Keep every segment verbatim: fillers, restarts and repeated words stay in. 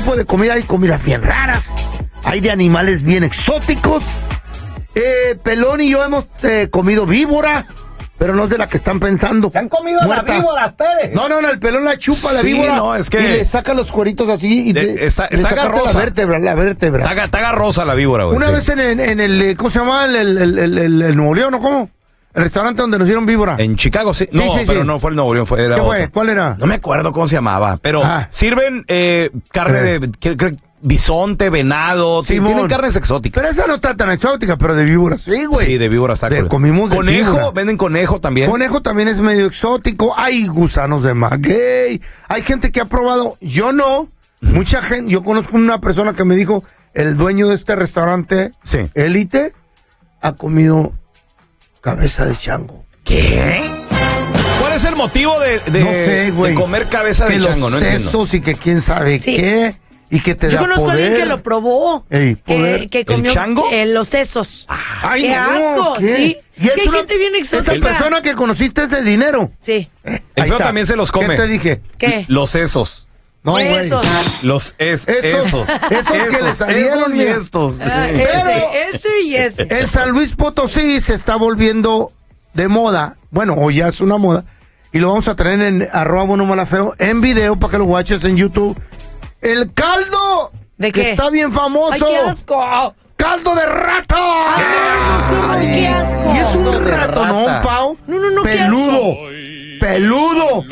tipo de comida, hay comidas bien raras, hay de animales bien exóticos. Eh, Pelón y yo hemos eh, comido víbora, pero no es de la que están pensando. ¿Se han comido Muerta. la víbora ustedes? No, no, no, el Pelón la chupa la Sí, víbora. no, es que- y le saca los cueritos así y De- te- está- le está sacaste agarrosa. la vértebra, la vértebra. Está, está agarrosa la víbora, güey. Una sí. vez en, en, en el, eh, ¿cómo se llama? El, el, el, el, el- el Nuevo León, ¿o cómo? El restaurante donde nos dieron víbora. En Chicago, sí. No, Sí, sí, pero sí. no fue el Nuevo León, fue, era ¿Qué fue? otro. ¿Cuál era? No me acuerdo cómo se llamaba, pero Ah. sirven eh, carne Eh. de que- que- bisonte, venado, ti- Simón. tienen carnes exóticas. Pero esa no está tan exótica, pero de víbora sí, güey. Sí, de víbora está De- cool. comimos de Conejo, víbora. venden conejo también. Conejo también es medio exótico. Hay gusanos de maguey. Hay gente que ha probado. Yo no. Mucha gente. Yo conozco una persona que me dijo, el dueño de este restaurante, Sí. Élite, ha comido cabeza de chango. ¿Qué? ¿Cuál es el motivo de, de, no sé, güey. de comer cabeza que de los chango? No entiendo. sesos y que quién sabe Sí. qué. Y que te Yo da conozco a poder. alguien que lo probó. Ey, que, poder. que ¿El comió chango? eh, los sesos. Ay, ¡Qué no, asco! ¿qué? Sí. Y Es que hay una- gente bien exótica. Esa persona que conociste es de dinero. Sí. El Ahí feo está. también se los come. ¿Qué te dije? ¿Qué? Los sesos. No, güey. Esos. Los es, Esos- esos. esos que le salieron, esos y mira. estos. Ah, Sí. ese, ese y ese. El San Luis Potosí se está volviendo de moda. Bueno, o ya es una moda. Y lo vamos a traer en arroba bueno mala feo en video para que lo watches en YouTube. El caldo. ¿De que qué? está bien ¡Ay, famoso. qué asco! ¡Caldo de rata! Ay, no, no, qué- qué asco. Y es Caldo un de ratonón, rata. Pau. No, no, no, qué Peludo. Peludo.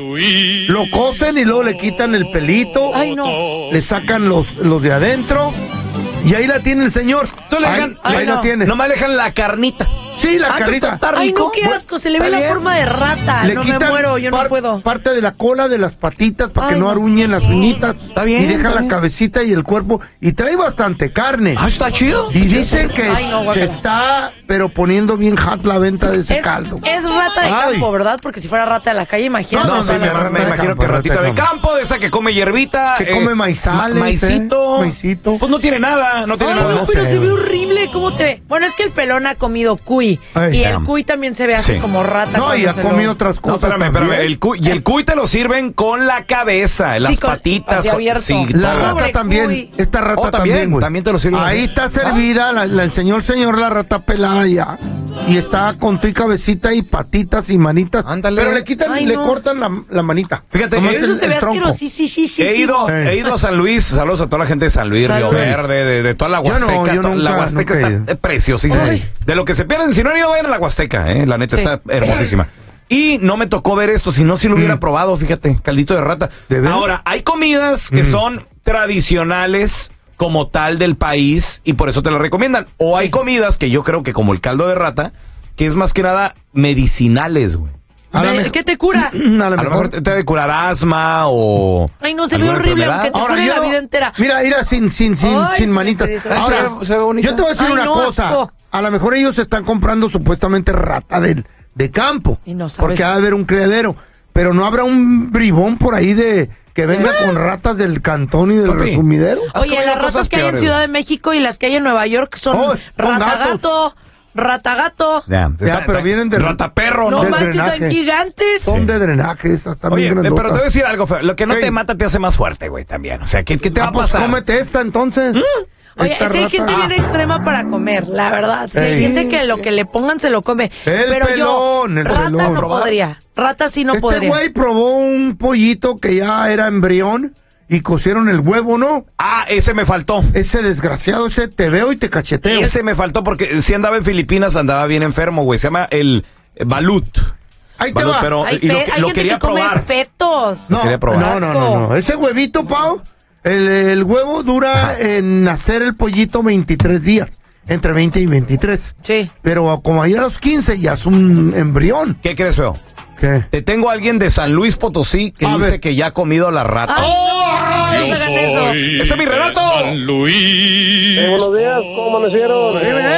Lo cocen y luego le quitan el pelito. Ay, no. Le sacan los, los de adentro. Y ahí la tiene el señor. Tú le ahí dejan- ahí ay, la no. tiene. Nomás le dejan la carnita. Sí, la Ah, carita. está Ay, rico. no, qué asco. Se le ve Está la bien. forma de rata. Le No me quitan muero, yo par- no puedo. parte de la cola, de las patitas, para que Ay, no no. aruñen las uñitas. Está bien, Y dejan está la bien. cabecita y el cuerpo. Y trae bastante carne. Ah, está chido. Y dicen que Ay, no, se guácala. está, pero poniendo bien hot la venta de ese Es, caldo. es rata de Ay. campo, ¿verdad? Porque si fuera rata de la calle, imagínate. No, No, no, sí, sí, me, sí, me rata de imagino campo, que rata ratita de de campo. campo, de esa que come hierbita. Que come maizales, ma- maicito. ¿eh? Maicito. Pues no tiene nada, no tiene Ay, nada. no, no pero sé, se ve güey. horrible. ¿Cómo te ve? Bueno, es que el pelón ha comido cuy. Ay, y ya. el cuy también se ve así Sí. como rata. No, y cuando ha se lo- comido otras No, cosas. espérame, también. espérame. El cuy, y el cuy te lo sirven con la cabeza, las con- patitas. así con- abierto. sí, La todo. rata Pobre también, cuy. esta rata Oh, también, también, güey. también te lo sirven Ahí así. está servida, la, la enseñó el señor la rata pelada ya. Y está con tu y cabecita y patitas y manitas. Ándale. Pero le quitan, Ay, le no. cortan la, la manita. Fíjate, Nomás Pero el- eso se el ve tronco. asqueroso. Sí, sí, sí, sí. He sí, ido, no. Eh. he ido a San Luis, saludos a toda la gente de San Luis, Río Saludos. Verde, de, de toda la Yo no, Huasteca. yo to- la nunca- Huasteca nunca he está ido. preciosísima. Ay. De lo que se pierden, si no han ido, vayan a la Huasteca, eh, la neta Sí. está hermosísima. Y no me tocó ver esto, si no, si lo hubiera Mm. probado, fíjate, caldito de rata. ¿De veras? Ahora, hay comidas que Mm. son tradicionales como tal del país y por eso te la recomiendan. O hay Sí. comidas que yo creo que como el caldo de rata, que es más que nada medicinales, güey. A la Ve- mejor- ¿Qué te cura? A lo A lo mejor mejor. te te debe curar asma o... Ay, no, se ve alguna horrible, enfermedad. aunque te Ahora, cure la yo- vida entera. Mira, mira, sin, sin, sin, Ay, sin se me manitas. interesa. Ahora, Se ve- se ve bonita. yo te voy a decir Ay, una no, cosa. asco. A lo mejor ellos están comprando supuestamente rata de, de campo. Y no sabes. Porque ha de haber un criadero. Pero no habrá un bribón por ahí de que venga con ratas del cantón y del Papi. resumidero. ¿Has Oye, comido las cosas ratas que hay en peores, Ciudad güey? de México y las que hay en Nueva York son Oh, son ratagato, ratagato. Ya, Ya, está- pero está- vienen de- rataperro, No ¿no? del manches, drenaje. están gigantes. Son de drenaje, esas también Oye, eh, pero te voy a grandotas. decir algo feo. Lo que no Ey. te mata te hace más fuerte, güey, también. O sea, ¿qué, qué te va Ah, a pues pasar? cómete esta entonces. Oye, Esta sí hay rata. gente bien extrema para comer, la verdad. Sí, hay Ey. gente que lo que le pongan se lo come. El pero pelón, yo, el rata pelón. no podría. Rata sí no Este podría. güey probó un pollito que ya era embrión y cocieron el huevo, ¿no? Ah, ese me faltó. Ese desgraciado, ese te veo y te cacheteo. Ese me faltó porque si andaba en Filipinas, andaba bien enfermo, güey. Se llama el eh, balut. Ahí te Balut, va. pero Hay, y lo, fe- que- hay lo gente quería que come probar. fetos. No, quería probar. no, no, no, no. Ese huevito, Pau, el, el huevo dura en nacer el pollito veintitrés días. Entre veinte y veintitrés. Sí. Pero como ahí a los quince ya es un embrión. ¿Qué crees, feo? ¿Qué? Te tengo a alguien de San Luis Potosí que A dice ver. que ya ha comido la rata. Ay, no, no hagan eso. ¡Ese es mi relato! San Luis. Eh, buenos días, ¿cómo amanecieron?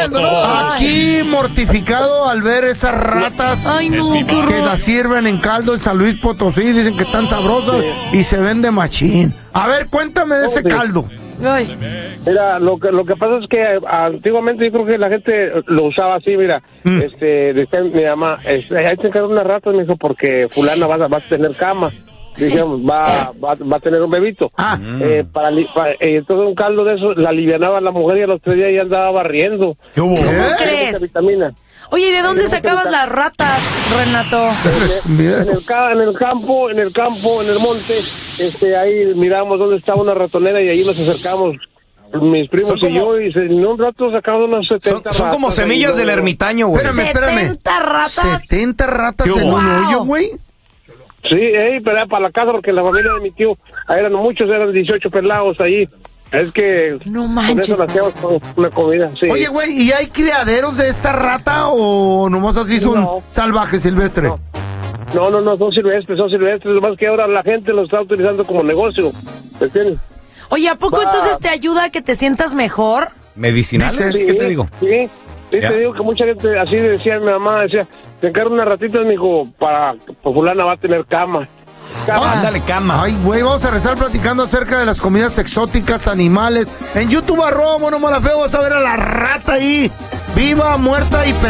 Aquí mortificado al ver esas ratas Ay, no, Es mi qué que horror. las sirven en caldo en San Luis Potosí. Dicen que están sabrosas y se vende machín. A ver, cuéntame de ese sí. caldo. Ay, Mira, lo que lo que pasa es que eh, antiguamente yo creo que la gente lo usaba así, mira, Mm. este, decía mi mamá, este, ahí te encargo unas ratas, me dijo, porque fulana vas a, vas a tener cama. Dijimos, va, va, va a tener un bebito. Ah. Eh, para, li- para- eh, entonces un caldo de eso la alivianaba la mujer y a los tres días ya andaba barriendo. ¿Qué hubo? ¿Cómo ¿Eh? crees? Mucha vitamina. Oye, ¿y de dónde Tenemos que sacabas evitar- las ratas, Renato? En el, ca- en el campo, en el campo, en el monte, este, ahí miramos dónde estaba una ratonera y ahí nos acercamos, mis primos Son como- y yo, y se- en un rato sacamos unas Son, setenta son como ratas ahí, semillas ¿no? del ermitaño, güey. Espérame, espérame. ¿setenta ratas? setenta ratas ¿Qué en hubo? un Wow. hoyo, güey. Sí, eh, pero era para la casa porque la familia de mi tío, ahí eran muchos, eran dieciocho pelados ahí. Es que No con manches. eso le hacíamos una comida, sí. Oye, güey, ¿y hay criaderos de esta rata o nomás así son No. salvajes silvestres? No. No, no, no, son silvestres, son silvestres, lo más que ahora la gente los está utilizando como negocio, ¿me entiendes? Oye, ¿a poco Va. entonces te ayuda a que te sientas mejor? ¿Medicinales? Dices- ¿Qué te digo? Sí, sí, Ya. te digo que mucha gente, así decía mi mamá, decía, te encargo unas ratitas, mijo, para, pues fulana va a tener cama. Cama. Ándale, cama. Ay, güey, vamos a rezar platicando acerca de las comidas exóticas, animales. En YouTube, arroba Mono Malafeo, vas a ver a la rata ahí, viva, muerta y